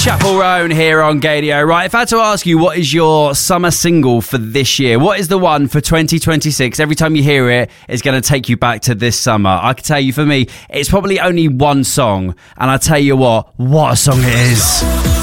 Chapel Roan here on Gadio. Right, if I had to ask you what is your summer single for this year, what is the one for 2026? Every time you hear it, it's going to take you back to this summer. I can tell you, for me, it's probably only one song, and I tell you what a song it is.